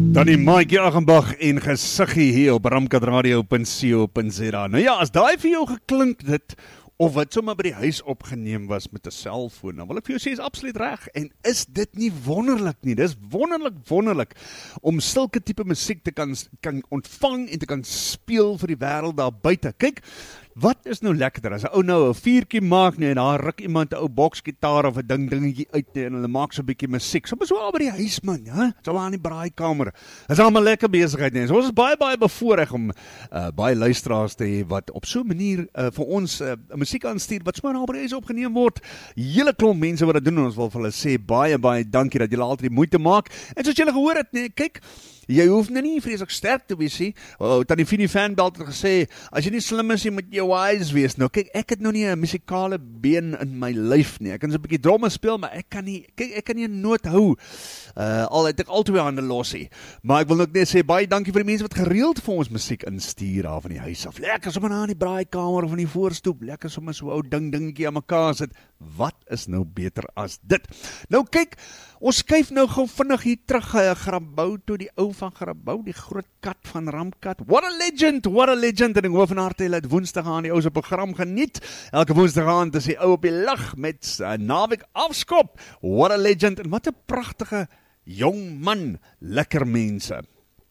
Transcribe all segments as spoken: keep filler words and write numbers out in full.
Dan die Mike Jagenbach en Gesiggie hier op ramkat radio punt co punt za. Nou ja, as daai vir jou geklink dit, of wat sommer by die huis opgeneem was met 'n selfoon, dan wil ek vir jou sê, is absoluut reg. En is dit nie wonderlik nie? Dis wonderlik, wonderlik, om sulke tipe musiek te kan, kan ontvang en te kan speel vir die wêreld daar buite. Kyk, wat is nou lekkerder, as 'n ou nou 'n vuurtjie maak nie, en daar ruk iemand 'n ou boksgitaar of 'n ding dingetjie uit nie, en hulle maak so 'n bietjie musiek, soms so al by die huis man, ja, so aan die braaikamer, is almal lekker besigheid nie, so ons is baie baie bevoorreg om uh, baie luisteraars te hê, wat op so 'n manier uh, vir ons uh, musiek aanstuur, wat sommer al by die huis opgeneem word, hele klomp mense wat dit doen, en ons wil vir hulle sê, baie baie dankie dat julle altyd die moeite maak, en soos julle gehoor het, nee, kyk, jy hoef nou nie vreeslik sterk te wees nie. Oh, Tannie Fini Fanbelt het gesê, as jy nie slim is, jy moet jou wise wees. Nou kyk, ek het nou nie 'n musikale been in my lyf nie. Ek kan so 'n bietjie dromme speel, maar ek kan nie, kyk, ek kan nie 'n noot hou. Uh, al het ek al twee hande los nie. Maar ek wil ook net sê, baie dankie vir die mense wat gereeld vir ons musiek instuur daar van die huis af. Lekker sommer na in die braaikamer of in die voorstoep, lekker sommer so ou ding dingetjie aan mekaar sit. Wat is nou beter as dit? Nou kyk, ons skuif nou gou vinnig hier terug, uh, Grabouw toe, die ou van Grabouw, die groot kat van Ramkat. What a legend, what a legend. En ek hoop van harte julle het woensdag aan die ou se program geniet. Elke woensdag aand is die ou op die lig met uh, naweek afskop. What a legend. En wat 'n pragtige jong man. Lekker mense.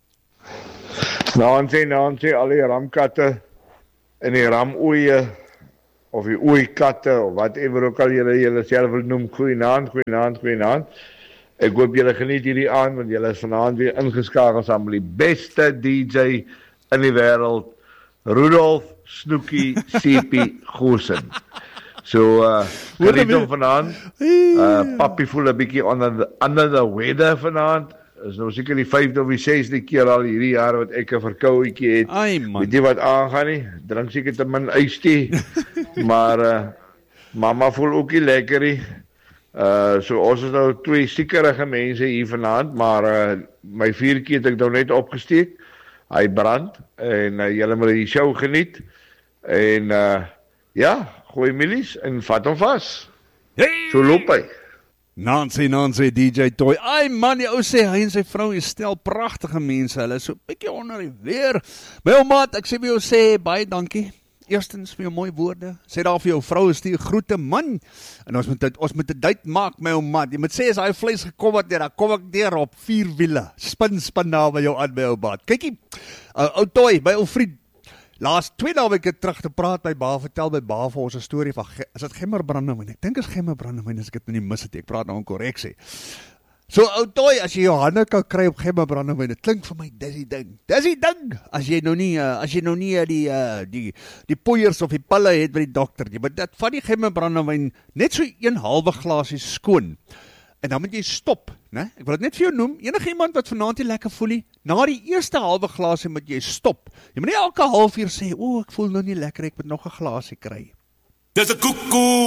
Nou, ons sê, nou, ons sê, al die ramkatte en die ramoeie, of die oeikatte, of whatever ook al julle julle self wil noem, goeienaand, goeienaand, goeienaand. Ek hoop julle geniet hierdie aand, want julle is vanaand weer ingeskakel saam met die beste D J in die wêreld, Rudolf Snoekie C P Goosen. So, uh, geniet hom vanaand. Uh, papi voel 'n bietjie under the, under the weather vanaand. Is nou seker die vyfde of die sesde keer al hierdie jaar wat ek 'n verkouetjie het. Ai man. Weet jy wat aangaan nie? Drink seker te min ystee. Maar uh, mamma voel ook nie lekker nie. Uh, so ons is nou twee siekerige mense hier vanaand, maar uh, my vuurtjie het ek nou net opgesteek. Hy brand en uh, julle moet die show geniet. En uh, ja, gooi milies en vat hom vas. Hey! So loop hy. Nancy, Nancy, D J Toy. Ai man, die ou sê, hy en sy vrou is stel pragtige mense, hulle is so bietjie onder die weer. My ou maat, ek sê vir jou sê, baie dankie. Eerstens vir jou mooi woorde. Sê daar vir jou vrou, is die groete man. En ons moet, ons moet 'n date maak, my ou maat. Jy moet sê, as hy vleis gekom het, dan kom ek deur op vier wiele. Spin, spin daar by jou aan, my ou maat. Kykie, uh, ou Toy, my ou vriend, laas twee naweke terug te praat by Ba, vertel by Ba vir ons 'n storie van, is dit gemmerbrandewyn? Ek dink is gemmerbrandewyn, as ek dit nou nie mis het, ek praat nou in korreksie. So, ou Toy, as jy jou hande kan kry op gemmerbrandewyn, dit klink vir my, dis die ding, dis die ding, as jy nou nie, uh, as jy nou nie uh, die, uh, die, die poeiers of die pille het by die dokter, jy moet dat van die gemmerbrandewyn, net so een halwe glasie skoon, en dan moet jy stop, né? Ek wil dit net vir jou noem, enige iemand wat vanaand nie lekker voel nie, na die eerste halwe glasie moet jy stop. Jy moet nie elke halfuur sê, o, ek voel nou nie lekker, ek moet nog 'n glasie kry. Dis 'n koekoe.